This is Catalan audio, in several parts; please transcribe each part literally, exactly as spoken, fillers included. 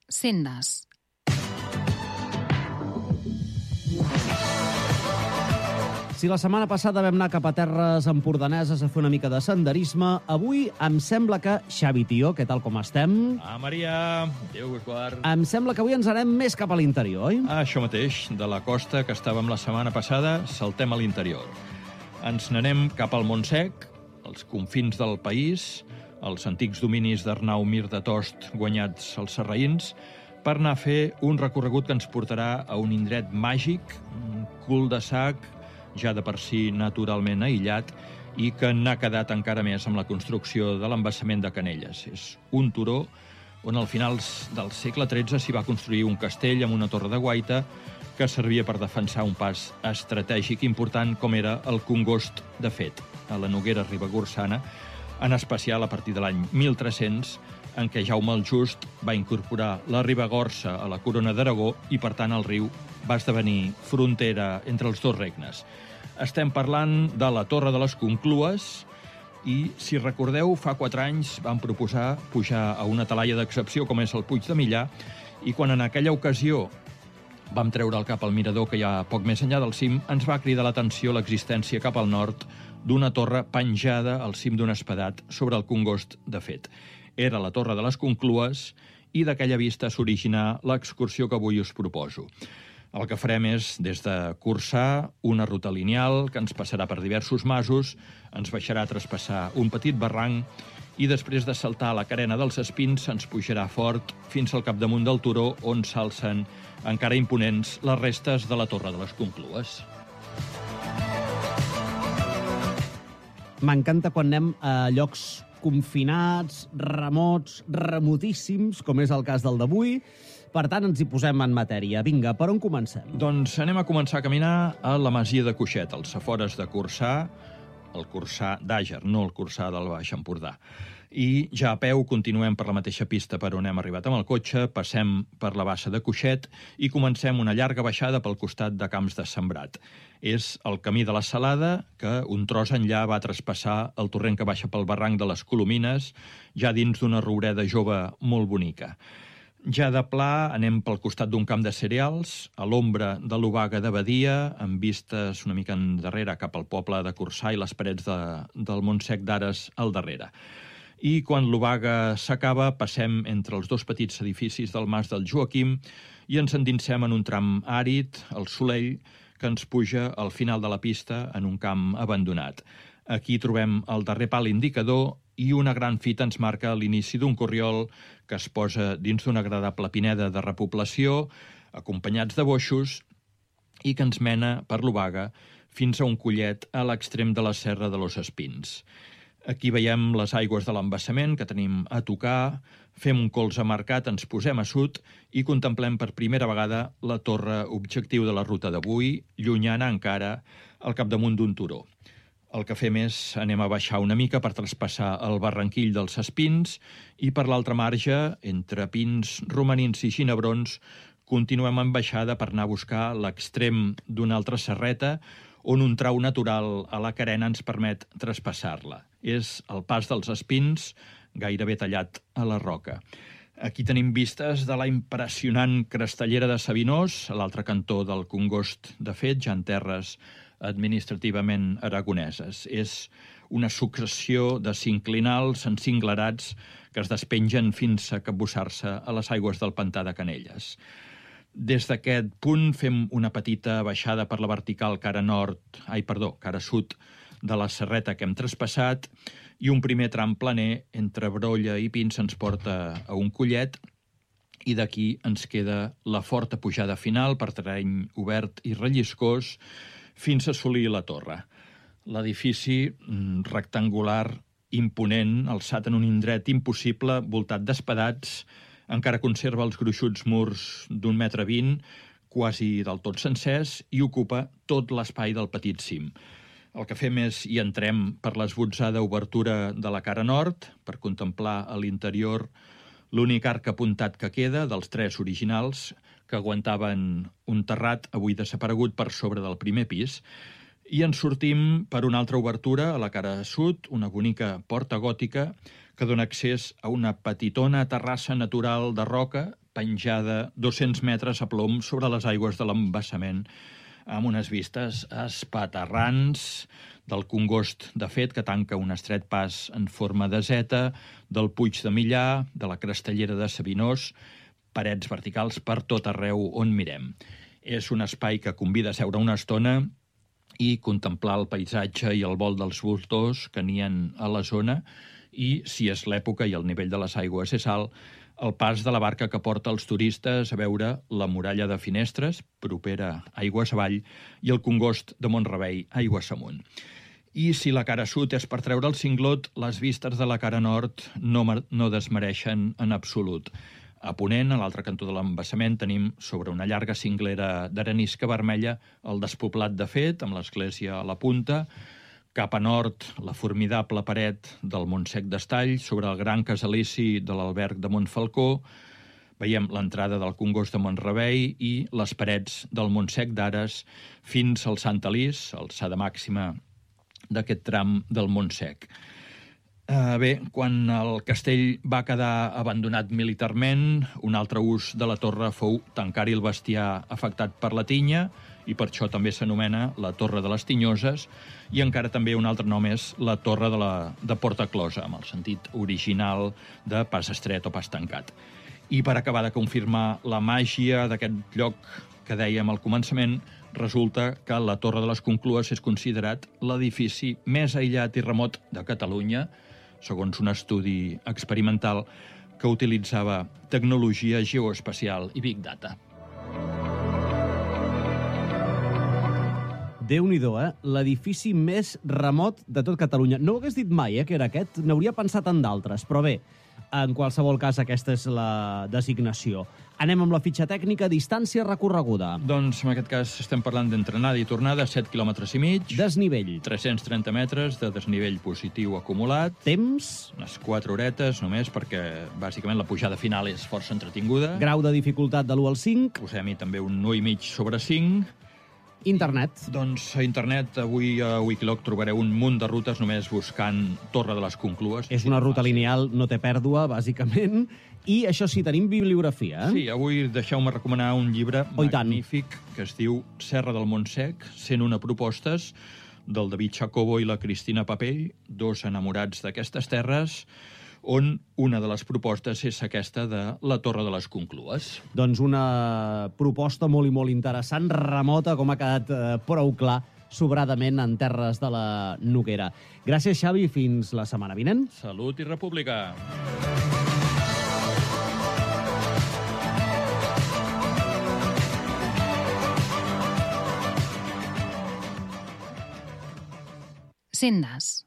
Sendes. Si la setmana passada vam anar cap a terres empordaneses a fer una mica de senderisme, avui em sembla que... Xavi, tio, què tal com estem? Ah, Maria, adéu, Eduard. Em sembla que avui ens anem més cap a l'interior, oi? Ah, això mateix, de la costa que estàvem la setmana passada, saltem a l'interior. Ens n'anem cap al Montsec, als confins del país, als antics dominis d'Arnau Mir de Tost guanyats als sarraïns, per anar a fer un recorregut que ens portarà a un indret màgic, un cul-de-sac, ja de per si naturalment aïllat, i que n'ha quedat encara més amb la construcció de l'embassament de Canelles. És un turó on al finals del segle tretze s'hi va construir un castell amb una torre de guaita que servia per defensar un pas estratègic important com era el Congost de Fet, a la Noguera Ribagorçana, en especial a partir de l'any mil tres-cents, en què Jaume el Just va incorporar la Ribagorça a la corona d'Aragó i, per tant, el riu va esdevenir frontera entre els dos regnes. Estem parlant de la Torre de les Conclues i, si recordeu, fa quatre anys vam proposar pujar a una talaia d'excepció com és el Puig de Millà i quan en aquella ocasió vam treure el cap al mirador que hi ha poc més enllà del cim, ens va cridar l'atenció l'existència cap al nord d'una torre penjada al cim d'un espadat sobre el Congost de Fet. Era la Torre de les Conclues i d'aquella vista s'originà l'excursió que avui us proposo. El que farem és, des de Corçà, una ruta lineal que ens passarà per diversos masos, ens baixarà a traspassar un petit barranc i després de saltar a la carena dels Espins ens pujarà fort fins al capdamunt del turó on s'alcen encara imponents les restes de la Torre de les Conclues. M'encanta quan anem a llocs confinats, remots, remotíssims, com és el cas del d'avui. Per tant, ens hi posem en matèria. Vinga, per on comencem? Doncs anem a començar a caminar a la masia de Coixet, als afores de Corçà, el Corçà d'Àger, no el Corçà del Baix Empordà. I ja a peu continuem per la mateixa pista per on hem arribat amb el cotxe, passem per la bassa de Coixet i comencem una llarga baixada pel costat de Camps de Sembrat. És el camí de la Salada, que un tros enllà va traspassar el torrent que baixa pel barranc de les Colomines, ja dins d'una roureda jove molt bonica. Ja de pla anem pel costat d'un camp de cereals, a l'ombra de l'Obaga de Badia, amb vistes una mica endarrere cap al poble de Corçà i les parets de, del Montsec d'Ares al darrere. I quan l'Obaga s'acaba, passem entre els dos petits edificis del Mas del Joaquim i ens endinsem en un tram àrid, el Solell, que ens puja al final de la pista en un camp abandonat. Aquí trobem el darrer pal indicador i una gran fita ens marca l'inici d'un corriol que es posa dins d'una agradable pineda de repoblació, acompanyats de boixos, i que ens mena per l'Obaga fins a un collet a l'extrem de la Serra de los Espins. Aquí veiem les aigües de l'embassament que tenim a tocar, fem un colze marcat, ens posem a sud i contemplem per primera vegada la torre objectiu de la ruta d'avui, llunyana encara, al capdamunt d'un turó. El que fem és anem a baixar una mica per traspassar el barranquill dels Espins i per l'altra marge, entre pins romanins i ginebrons, continuem en baixada per anar a buscar l'extrem d'una altra serreta on un trau natural a la carena ens permet traspassar-la. És el pas dels Espins, gairebé tallat a la roca. Aquí tenim vistes de la impressionant Crestellera de Sabinós, a l'altre cantó del Congost de Fet, ja en terres administrativament aragoneses. És una successió de sinclinals encinglerats que es despengen fins a capbussar-se a les aigües del pantà de Canelles. Des d'aquest punt fem una petita baixada per la vertical cara nord, ai, perdó, cara sud de la serreta que hem traspassat i un primer tram planer entre Brolla i Pins ens porta a un collet i d'aquí ens queda la forta pujada final per terreny obert i relliscós fins a assolir la torre. L'edifici rectangular imponent, alçat en un indret impossible, voltat d'espadats, encara conserva els gruixuts murs d'un metre vint, quasi del tot sencers, i ocupa tot l'espai del petit cim. El que fem és hi entrem per l'esbotzada obertura de la cara nord, per contemplar a l'interior l'únic arc apuntat que queda dels tres originals, que aguantaven un terrat avui desaparegut per sobre del primer pis, i ens sortim per una altra obertura a la cara sud, una bonica porta gòtica que dona accés a una petitona terrassa natural de roca penjada dos-cents metres a plom sobre les aigües de l'embassament, amb unes vistes espaterrants del congost de fet que tanca un estret pas en forma de zeta, del Puig de Millà, de la Crestellera de Sabinós, parets verticals per tot arreu on mirem. És un espai que convida a seure una estona i contemplar el paisatge i el vol dels voltors que nien a la zona i, si és l'època i el nivell de les aigües és alt, el pas de la barca que porta els turistes a veure la muralla de Finestres, propera aigües avall, i el congost de Mont-rebei, aigües amunt. I si la cara sud és per treure el cinglot, les vistes de la cara nord no, no desmereixen en absolut. A ponent, a l'altre cantó de l'embassament, tenim sobre una llarga cinglera d'arenisca vermella el despoblat de fet, amb l'església a la punta. Cap a nord, la formidable paret del Montsec d'Estall, sobre el gran casalici de l'Alberg de Montfalcó. Veiem l'entrada del congost de Mont-rebei i les parets del Montsec d'Ares fins al Sant Alís, alçada màxima d'aquest tram del Montsec. Uh, bé, quan el castell va quedar abandonat militarment, un altre ús de la torre fou tancar-hi el bestiar afectat per la tinya, i per això també s'anomena la Torre de les Tinyoses, i encara també un altre nom és la Torre de, la, de Portaclosa, amb el sentit original de pas estret o pas tancat. I per acabar de confirmar la màgia d'aquest lloc que dèiem al començament, resulta que la Torre de les Conclues és considerat l'edifici més aïllat i remot de Catalunya, segons un estudi experimental que utilitzava tecnologia geoespacial i Big Data. Déu-n'hi-do, eh? L'edifici més remot de tot Catalunya. No ho hagués dit mai, eh, que era aquest. N'hauria pensat en d'altres, però bé, en qualsevol cas aquesta és la designació. Anem amb la fitxa tècnica, distància recorreguda. Doncs en aquest cas estem parlant d'entrenada i tornada, set quilòmetres i mig. Desnivell. tres-cents trenta metres de desnivell positiu acumulat. Temps. Unes quatre horetes només, perquè bàsicament la pujada final és força entretinguda. Grau de dificultat de l'u al cinc. Posem-hi també un u i mig sobre cinc. Internet. Doncs a internet, avui a Wikiloc trobareu un munt de rutes només buscant Torre de les Conclues. És una ruta lineal, no té pèrdua, bàsicament. I això sí, tenim bibliografia. Eh? Sí, avui deixeu-me recomanar un llibre oh, magnífic que es diu Serra del Montsec, cent una propostes, del David Jacobo i la Cristina Papell, dos enamorats d'aquestes terres, on una de les propostes és aquesta de la Torre de les Conclues. Doncs una proposta molt i molt interessant, remota, com ha quedat eh, prou clar, sobradament en terres de la Noguera. Gràcies, Xavi, fins la setmana vinent. Salut i república! Sendes.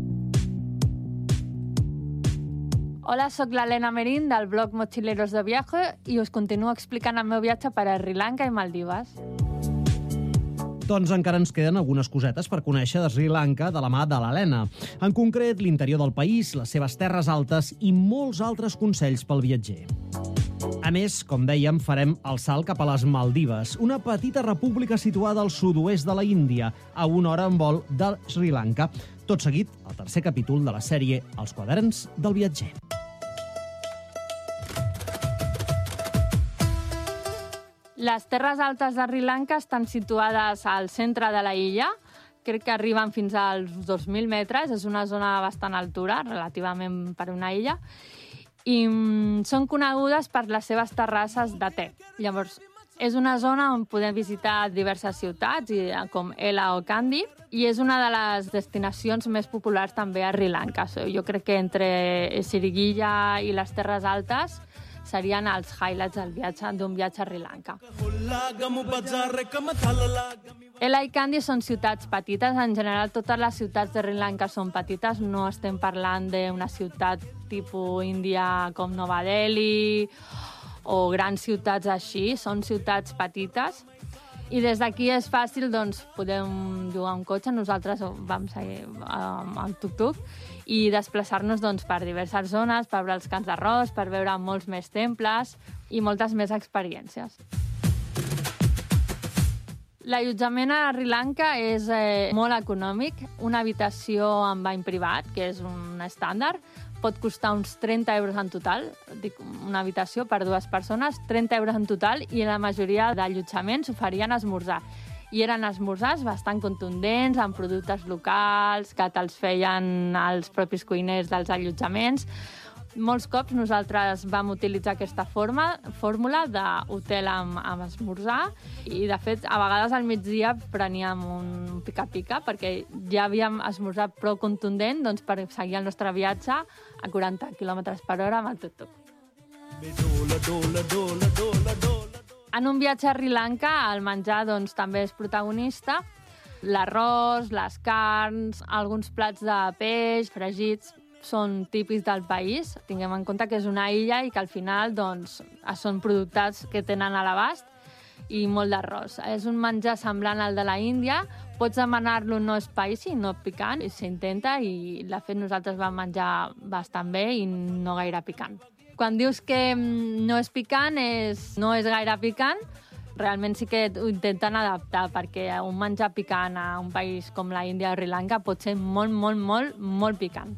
Hola, sóc l'Helena Merín del blog Mochileros de Viaje i us continuo explicant el meu viatge per a Sri Lanka i Maldives. Doncs encara ens queden algunes cosetes per conèixer de Sri Lanka de la mà de l'Helena. En concret, l'interior del país, les seves terres altes i molts altres consells pel viatger. A més, com dèiem, farem el salt cap a les Maldives, una petita república situada al sud-oest de la Índia, a una hora en vol de Sri Lanka. Tot seguit, el tercer capítol de la sèrie Els quaderns del viatger. Les terres altes de Sri Lanka estan situades al centre de la illa. Crec que arriben fins als dos mil metres. És una zona de bastant altura, relativament per una illa. I mm, són conegudes per les seves terrasses de te. Llavors, és una zona on podem visitar diverses ciutats, com Ela o Kandy, i és una de les destinacions més populars també a Sri Lanka. Jo crec que entre Siriguilla i les Terres Altes serien els highlights del viatge d'un viatge a Sri Lanka. Ela i Kandy són ciutats petites. En general, totes les ciutats de Sri Lanka són petites. No estem parlant d'una ciutat tipus Índia com Nova Delhi o grans ciutats així. Són ciutats petites. I des d'aquí és fàcil, doncs, podem llogar un cotxe. Nosaltres vam seguir amb el tuk-tuk i desplaçar-nos doncs, per diverses zones, per veure els camps d'arròs, per veure molts més temples i moltes més experiències. L'allotjament a Sri Lanka és eh, molt econòmic. Una habitació amb bany privat, que és un estàndard, pot costar uns trenta euros en total, dic, una habitació per dues persones, trenta euros en total, i la majoria d'allotjaments oferien esmorzar. I eren esmorzars bastant contundents, amb productes locals, que te'ls feien els propis cuiners dels allotjaments. Molts cops nosaltres vam utilitzar aquesta forma, fórmula d'hotel amb, amb esmorzar, i de fet a vegades al migdia preníem un pica-pica perquè ja havíem esmorzat prou contundent, doncs, per seguir el nostre viatge a quaranta quilòmetres per hora amb el tuk-tuk. En un viatge a Sri Lanka el menjar, doncs, també és protagonista. L'arròs, les carns, alguns plats de peix, fregits, són típics del país. Tinguem en compte que és una illa i que al final, doncs, són productes que tenen a l'abast, i molt d'arròs. És un menjar semblant al de la Índia. Pots demanar-lo no spicy, no picant, i s'intenta, i de fet nosaltres vam menjar bastant bé i no gaire picant. Quan dius que no és picant, és, no és gaire picant, realment sí que ho intenten adaptar, perquè un menjar picant a un país com la Índia o Sri Lanka pot ser molt, molt, molt, molt picant.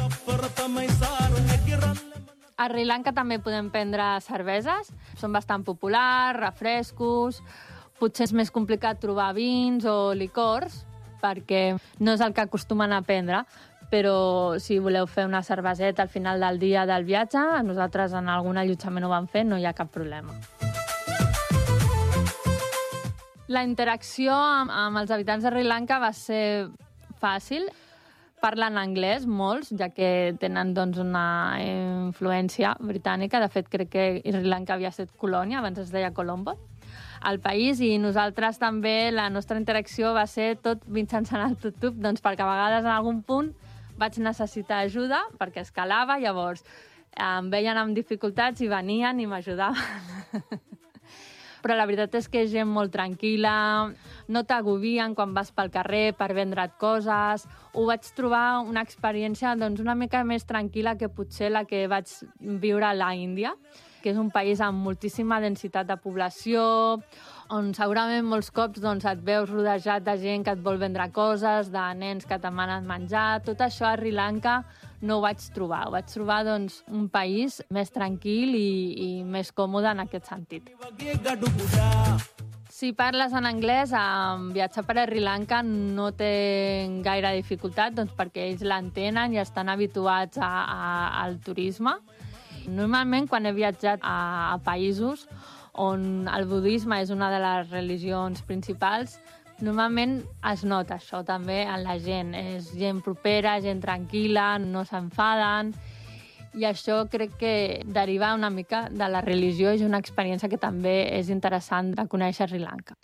A Sri Lanka també podem prendre cerveses, són bastant populars, refrescos, potser és més complicat trobar vins o licors, perquè no és el que acostumen a prendre, però si voleu fer una cerveseta al final del dia del viatge, nosaltres en algun allotjament ho vam fer, no hi ha cap problema. La interacció amb, amb els habitants de Sri Lanka va ser fàcil. Parlen anglès, molts, ja que tenen, doncs, una influència britànica. De fet, crec que Sri Lanka havia estat colònia, abans es deia Colombo, al país, i nosaltres també, la nostra interacció va ser tot mitjançant el tuk-tuk, doncs, perquè a vegades en algun punt vaig necessitar ajuda, perquè escalava, llavors em veien amb dificultats i venien i m'ajudaven. Però la veritat és que és gent molt tranquil·la, no t'agobien quan vas pel carrer per vendre't coses. Ho vaig trobar una experiència, doncs, una mica més tranquil·la que potser la que vaig viure a la Índia, que és un país amb moltíssima densitat de població, on segurament molts cops, doncs, et veus rodejat de gent que et vol vendre coses, de nens que et demanen menjar. Tot això a Sri Lanka no ho vaig trobar. Ho vaig trobar, doncs, un país més tranquil i, i més còmode en aquest sentit. Si parles en anglès, en viatjar per a Sri Lanka no té gaire dificultat, doncs, perquè ells l'entenen i estan habituats a, a, al turisme. Normalment, quan he viatjat a, a països on el budisme és una de les religions principals, normalment es nota això també en la gent. És gent propera, gent tranquil·la, no s'enfaden, i això crec que deriva una mica de la religió, és una experiència que també és interessant de conèixer Sri Lanka.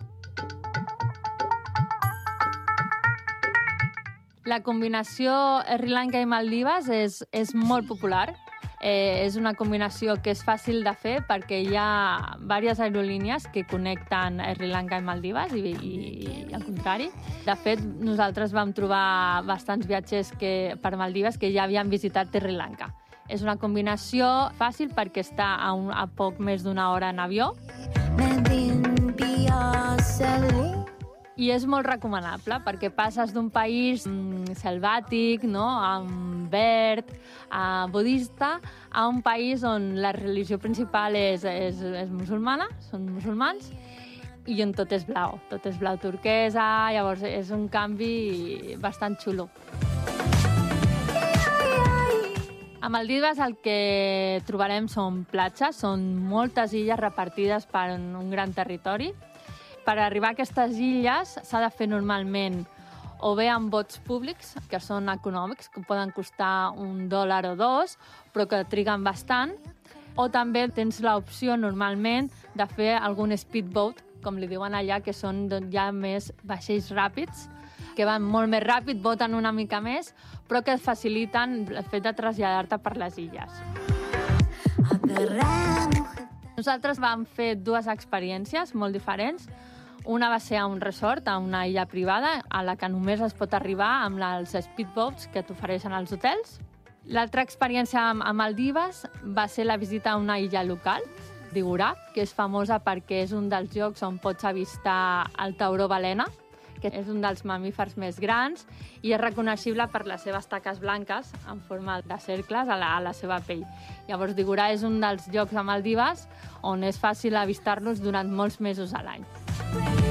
La combinació Sri Lanka i Maldives és, és molt popular. Eh, és una combinació que és fàcil de fer perquè hi ha diverses aerolínies que connecten Sri Lanka i Maldives i, i, i al contrari. De fet, nosaltres vam trobar bastants viatgers que, per Maldives que ja havien visitat Sri Lanka. És una combinació fàcil perquè està a, un, a poc més d'una hora en avió. I és molt recomanable perquè passes d'un país mm, selvàtic, no?, amb verd, a budista, a un país on la religió principal és, és, és musulmana, són musulmans, i on tot és blau, tot és blau turquesa, llavors és un canvi bastant xulo. A Maldives el que trobarem són platges, són moltes illes repartides per un gran territori. Per arribar a aquestes illes s'ha de fer normalment o bé amb bots públics, que són econòmics, que poden costar un dòlar o dos, però que triguen bastant, o també tens l'opció normalment de fer algun speedboat, com li diuen allà, que són ja més vaixells ràpids, que van molt més ràpid, boten una mica més, però que et faciliten el fet de traslladar-te per les illes. Nosaltres vam fer dues experiències molt diferents. Una va ser a un resort, a una illa privada, a la que només es pot arribar amb els speedboats que t'ofereixen els hotels. L'altra experiència a Maldives va ser la visita a una illa local, Digorà, que és famosa perquè és un dels llocs on pots avistar el tauró balena, que és un dels mamífers més grans i és reconeixible per les seves taques blanques en forma de cercles a la, a la seva pell. Llavors, Digorà és un dels llocs a Maldives on és fàcil avistar-los durant molts mesos a l'any.